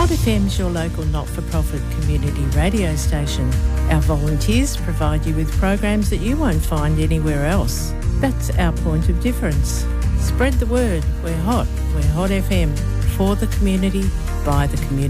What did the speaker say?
Hot FM's your local not-for-profit community radio station. Our volunteers provide you with programs that you won't find anywhere else. That's our point of difference. Spread the word. We're Hot FM. For the community, by the community.